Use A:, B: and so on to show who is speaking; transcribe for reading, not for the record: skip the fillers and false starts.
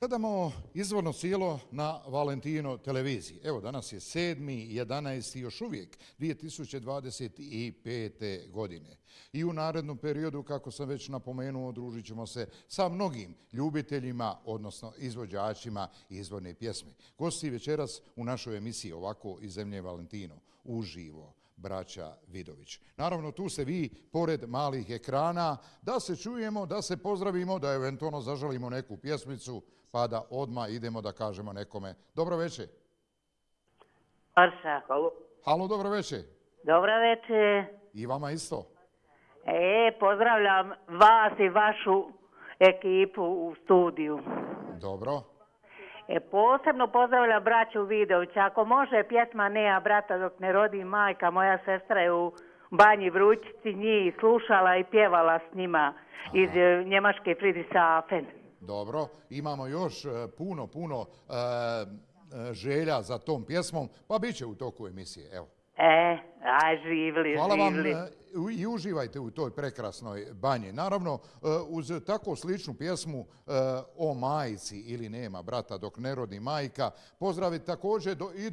A: Gledamo izvorno sijelo na Valentino televiziji. Evo, danas je 7.11. još uvijek 2025. godine. I u narednom periodu, kako sam već napomenuo, družit ćemo se sa mnogim ljubiteljima, odnosno izvođačima izvorne pjesme. Gosti večeras u našoj emisiji Ovako iz zemlje Valentino, uživo, braća Vidović. Naravno, tu se vi, pored malih ekrana, da se čujemo, da se pozdravimo, da eventualno zažalimo neku pjesmicu, pa da odmah idemo da kažemo nekome dobro večer.
B: Halo.
A: Halo, dobro večer.
B: Dobro večer.
A: I vama isto.
B: Pozdravljam vas i vašu ekipu u studiju.
A: Dobro.
B: Posebno pozdravljam braću Vidović. Ako može pjesma Nema brata dok ne rodi majka, moja sestra je u Banji Vrućici njih slušala i pjevala s njima iz Njemačke Friedrichshafen.
A: Dobro, imamo još puno želja za tom pjesmom, pa bit će u toku emisije, evo.
B: Živli.
A: Hvala vam i uživajte u toj prekrasnoj banji. Naravno, uz tako sličnu pjesmu O majici ili Nema brata dok ne rodi majka, pozdravite također i